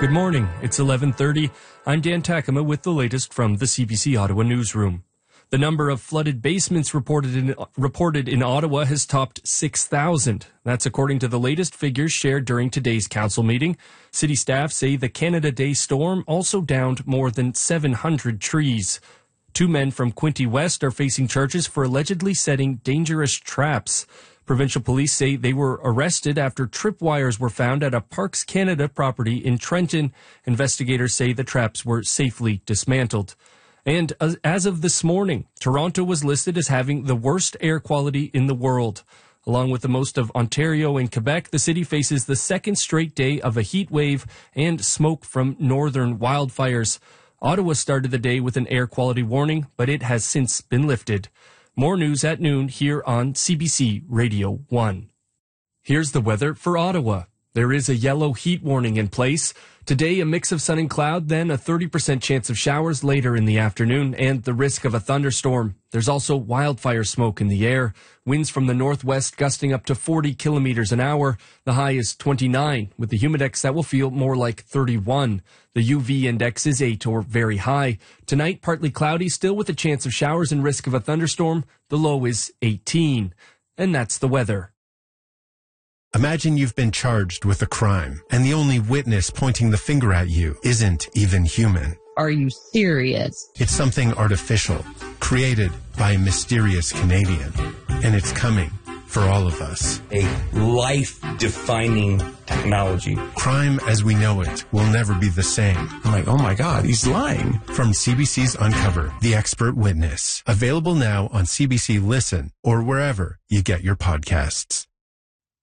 Good morning. It's 11:30. I'm Dan Takama with the latest from the CBC Ottawa newsroom. The number of flooded basements reported in Ottawa has topped 6,000. That's according to the latest figures shared during today's council meeting. City staff say the Canada Day storm also downed more than 700 trees. 2 men from Quinte West are facing charges for allegedly setting dangerous traps. Provincial police say they were arrested after tripwires were found at a Parks Canada property in Trenton. Investigators say the traps were safely dismantled. And as of this morning, Toronto was listed as having the worst air quality in the world. Along with the most of Ontario and Quebec, the city faces the second straight day of a heat wave and smoke from northern wildfires. Ottawa started the day with an air quality warning, but it has since been lifted. More news at noon here on CBC Radio 1. Here's the weather for Ottawa. There is a yellow heat warning in place. Today, a mix of sun and cloud, then a 30% chance of showers later in the afternoon and the risk of a thunderstorm. There's also wildfire smoke in the air. Winds from the northwest gusting up to 40 kilometers an hour. The high is 29, with the humidex that will feel more like 31. The UV index is 8 or very high. Tonight, partly cloudy, still with a chance of showers and risk of a thunderstorm. The low is 18. And that's the weather. Imagine you've been charged with a crime, and the only witness pointing the finger at you isn't even human. Are you serious? It's something artificial, created by a mysterious Canadian, and it's coming for all of us. A life-defining technology. Crime as we know it will never be the same. I'm like, oh my God, he's lying. From CBC's Uncover, The Expert Witness. Available now on CBC Listen or wherever you get your podcasts.